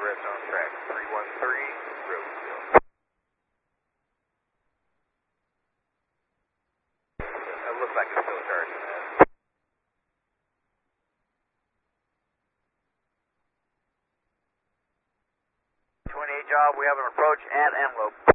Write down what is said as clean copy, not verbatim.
rest on track 313, road still. It looks like it's still charging that. 28 job, we have an approach at envelope.